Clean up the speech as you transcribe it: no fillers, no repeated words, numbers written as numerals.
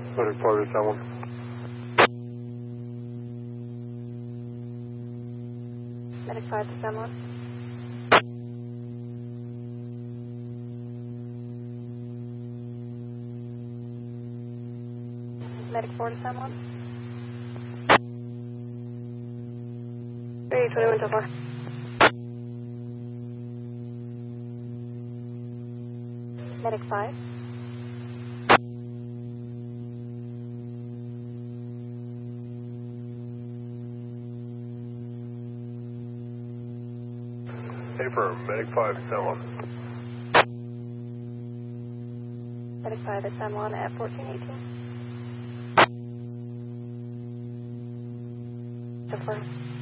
Medic 5 to someone. Medic 5 to someone. Medic 4 to someone. 321 so far. Medic 5. Hey, firm. Medic 5 to someone. Medic 5 is someone at 1418. So far.